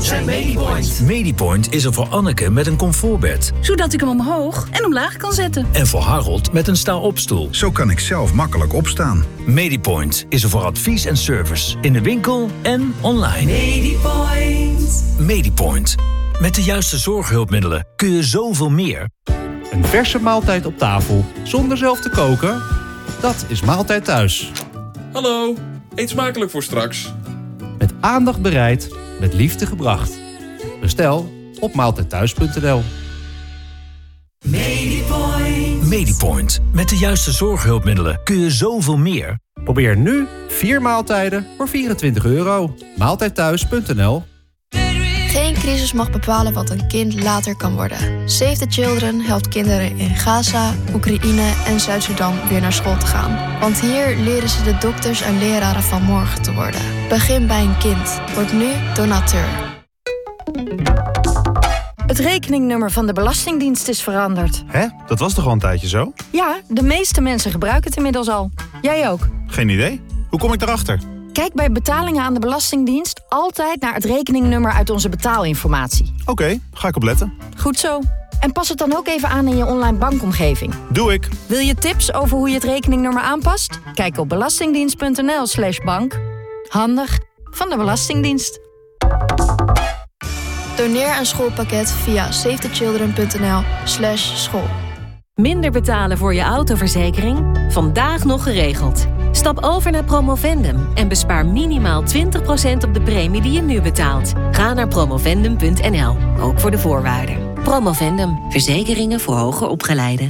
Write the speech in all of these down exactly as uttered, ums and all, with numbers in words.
zijn Medipoint. Medipoint is er voor Anneke met een comfortbed. Zodat ik hem omhoog en omlaag kan zetten. En voor Harold met een sta-opstoel. Zo kan ik zelf makkelijk opstaan. Medipoint is er voor advies en service. In de winkel en online. Medipoint. Medipoint. Met de juiste zorghulpmiddelen kun je zoveel meer. Een verse maaltijd op tafel, zonder zelf te koken? Dat is Maaltijd Thuis. Hallo, eet smakelijk voor straks. Met aandacht bereid, met liefde gebracht. Bestel op maaltijdthuis punt n l. Medipoint. Medipoint. Met de juiste zorghulpmiddelen kun je zoveel meer. Probeer nu vier maaltijden voor vierentwintig euro. maaltijdthuis punt n l. Geen crisis mag bepalen wat een kind later kan worden. Save the Children helpt kinderen in Gaza, Oekraïne en Zuid-Sudan weer naar school te gaan. Want hier leren ze de dokters en leraren van morgen te worden. Begin bij een kind. Word nu donateur. Het rekeningnummer van de Belastingdienst is veranderd. Hè? Dat was toch al een tijdje zo? Ja, de meeste mensen gebruiken het inmiddels al. Jij ook. Geen idee. Hoe kom ik daarachter? Kijk bij betalingen aan de Belastingdienst altijd naar het rekeningnummer uit onze betaalinformatie. Oké, okay, ga ik opletten. Goed zo. En pas het dan ook even aan in je online bankomgeving. Doe ik. Wil je tips over hoe je het rekeningnummer aanpast? Kijk op belastingdienst punt n l slash bank. Handig van de Belastingdienst. Doneer een schoolpakket via save the children punt n l slash school. Minder betalen voor je autoverzekering? Vandaag nog geregeld. Stap over naar Promovendum en bespaar minimaal twintig procent op de premie die je nu betaalt. Ga naar promovendum punt n l, ook voor de voorwaarden. Promovendum, verzekeringen voor hoger opgeleiden.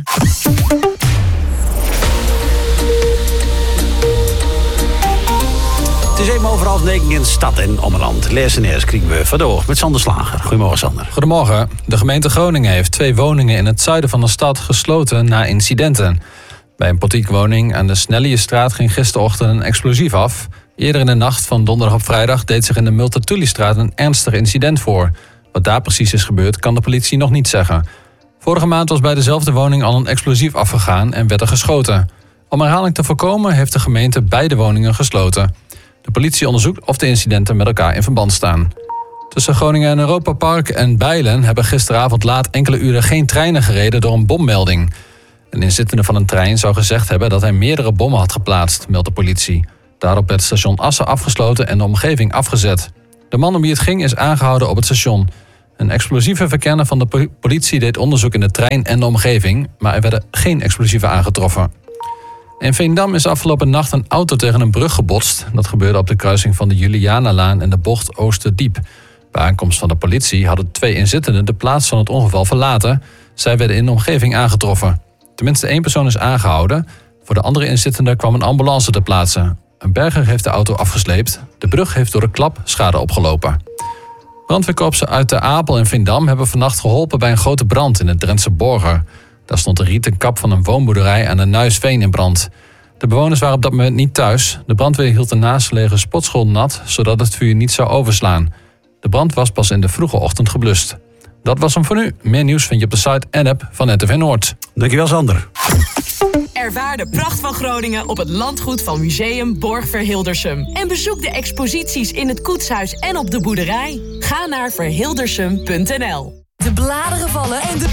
Het is even over half negen in de stad en omland. Les en eerst kriegen we vandoor met Sander Slager. Goedemorgen, Sander. Goedemorgen. De gemeente Groningen heeft twee woningen in het zuiden van de stad gesloten na incidenten. Bij een portiekwoning aan de Snelliestraat ging gisterochtend een explosief af. Eerder in de nacht van donderdag op vrijdag deed zich in de Multatuli-straat een ernstig incident voor. Wat daar precies is gebeurd, kan de politie nog niet zeggen. Vorige maand was bij dezelfde woning al een explosief afgegaan en werd er geschoten. Om herhaling te voorkomen heeft de gemeente beide woningen gesloten. De politie onderzoekt of de incidenten met elkaar in verband staan. Tussen Groningen en Europa Park en Bijlen hebben gisteravond laat enkele uren geen treinen gereden door een bommelding. Een inzittende van een trein zou gezegd hebben dat hij meerdere bommen had geplaatst, meldt de politie. Daarop werd station Assen afgesloten en de omgeving afgezet. De man om wie het ging is aangehouden op het station. Een explosieve verkenner van de politie deed onderzoek in de trein en de omgeving, maar er werden geen explosieven aangetroffen. In Veendam is afgelopen nacht een auto tegen een brug gebotst. Dat gebeurde op de kruising van de Julianalaan en de bocht Oosterdiep. Bij aankomst van de politie hadden twee inzittenden de plaats van het ongeval verlaten. Zij werden in de omgeving aangetroffen. Tenminste één persoon is aangehouden. Voor de andere inzittenden kwam een ambulance ter plaatse. Een berger heeft de auto afgesleept. De brug heeft door de klap schade opgelopen. Brandweerkorpsen uit de Apel en Veendam hebben vannacht geholpen bij een grote brand in het Drentse Borger. Daar stond de rieten kap van een woonboerderij aan de Nuisveen in brand. De bewoners waren op dat moment niet thuis. De brandweer hield de naastgelegen sportschool nat, zodat het vuur niet zou overslaan. De brand was pas in de vroege ochtend geblust. Dat was hem voor nu. Meer nieuws vind je op de site en app van N T V Noord. Dankjewel, Sander. Ervaar de pracht van Groningen op het landgoed van Museum Borg-Verhildersum. En bezoek de exposities in het koetshuis en op de boerderij. Ga naar verhildersum punt n l. De bladeren vallen en de